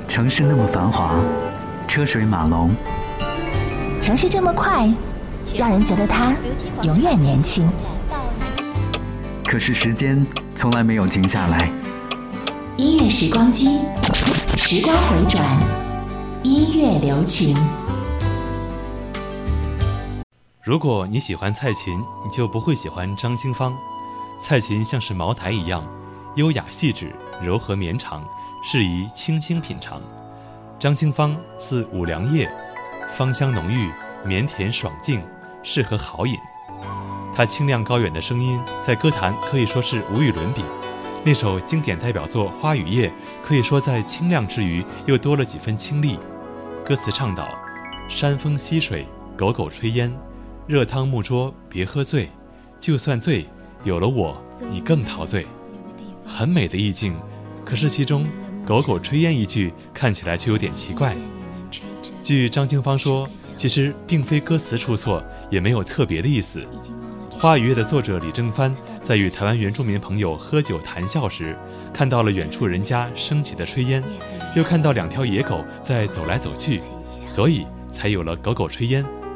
城市那么繁华，车水马龙， 城市这么快，让人觉得它永远年轻。 可是时间从来没有停下来。 音乐时光机，时光回转，音乐留情。 如果你喜欢蔡琴，你就不会喜欢张清芳。蔡琴像是茅台一样，优雅细致，柔和绵长，适宜轻轻品尝。张清芳自五粮液，芳香浓郁，绵甜爽净，适合好饮。她清亮高远的声音在歌坛可以说是无与伦比。那首经典代表作《花与叶》可以说在清亮之余又多了几分清丽。歌词倡导：山风溪水，狗狗炊烟，热汤木桌别喝醉，就算醉，有了我你更陶醉。很美的意境，可是其中狗狗炊烟一句看起来却有点奇怪。据张清芳说，其实并非歌词出错，也没有特别的意思。花与叶的作者李正帆在与台湾原住民朋友喝酒谈笑时，看到了远处人家升起的炊烟，又看到两条野狗在走来走去，所以才有了狗狗炊烟